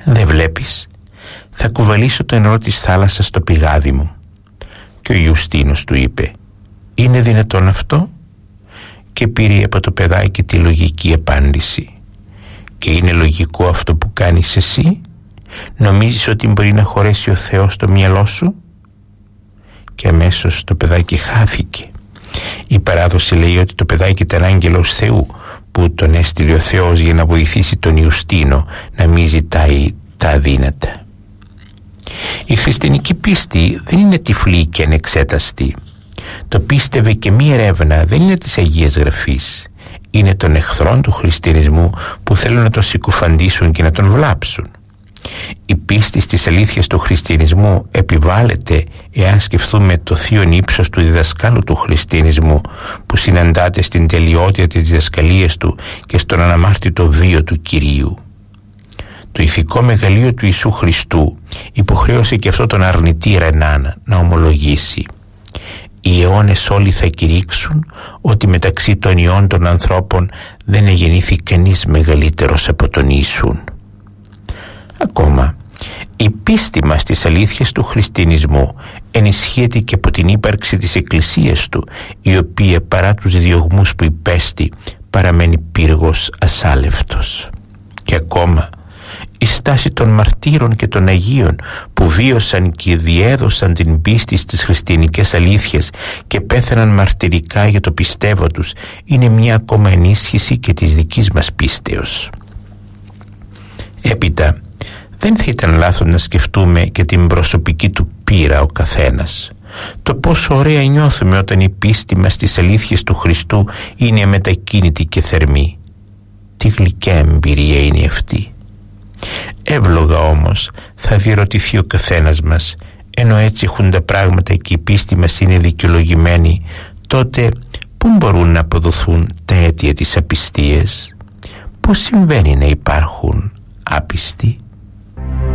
«Δεν βλέπεις, θα κουβαλήσω το νερό της θάλασσας στο πηγάδι μου». Και ο Ιουστίνος του είπε: «Είναι δυνατόν αυτό?» Και πήρε από το παιδάκι τη λογική απάντηση: «Και είναι λογικό αυτό που κάνεις εσύ? Νομίζεις ότι μπορεί να χωρέσει ο Θεός στο μυαλό σου?» Και αμέσως το παιδάκι χάθηκε. Η παράδοση λέει ότι το παιδάκι ήταν άγγελος Θεού που τον έστειλε ο Θεός για να βοηθήσει τον Ιουστίνο να μην ζητάει τα αδύνατα. Η χριστιανική πίστη δεν είναι τυφλή και ανεξέταστη. Το πίστευε και μία ερεύνα δεν είναι της Αγίας Γραφής. Είναι των εχθρών του χριστιανισμού που θέλουν να τον συκοφαντήσουν και να τον βλάψουν. Η πίστη στις αλήθειες του χριστιανισμού επιβάλλεται εάν σκεφτούμε το θείον ύψος του διδασκάλου του χριστιανισμού που συναντάται στην τελειότητα της διδασκαλίας του και στον αναμάρτητο βίο του Κυρίου. Το ηθικό μεγαλείο του Ιησού Χριστού υποχρέωσε και αυτό τον αρνητή Ρενάν να ομολογήσει: «Οι αιώνες όλοι θα κηρύξουν ότι μεταξύ των ιών των ανθρώπων δεν εγεννήθη κανείς μεγαλύτερος από τον Ιησούν». Ακόμα, η πίστη μας στις αλήθειες του χριστιανισμού ενισχύεται και από την ύπαρξη της Εκκλησίας του, η οποία παρά τους διωγμούς που υπέστη παραμένει πύργος ασάλευτος. Και ακόμα, η στάση των μαρτύρων και των Αγίων που βίωσαν και διέδωσαν την πίστη στις χριστιανικές αλήθειες και πέθαναν μαρτυρικά για το πιστεύω τους είναι μια ακόμα ενίσχυση και της δικής μας πίστεως. Έπειτα, δεν θα ήταν λάθος να σκεφτούμε και την προσωπική του πείρα ο καθένας. Το πόσο ωραία νιώθουμε όταν η πίστη μας στις αλήθειες του Χριστού είναι αμετακίνητη και θερμή. Τι γλυκιά εμπειρία είναι αυτή. Εύλογα όμως θα διερωτηθεί ο καθένας μας, ενώ έτσι έχουν τα πράγματα και η πίστη μας είναι δικαιολογημένη, τότε πού μπορούν να αποδοθούν τα αίτια της απιστίας? Πώς συμβαίνει να υπάρχουν άπιστοι?